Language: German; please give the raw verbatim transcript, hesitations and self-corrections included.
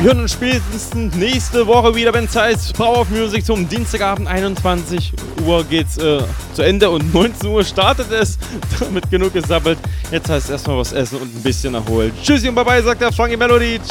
Wir hören uns spätestens nächste Woche wieder, wenn es heißt Power of Music. Zum Dienstagabend einundzwanzig Uhr geht's äh, zu Ende und neunzehn Uhr startet es. Damit genug gesammelt. Jetzt heißt es erstmal was essen und ein bisschen erholen. Tschüssi und bye bye, sagt der Funky Melody.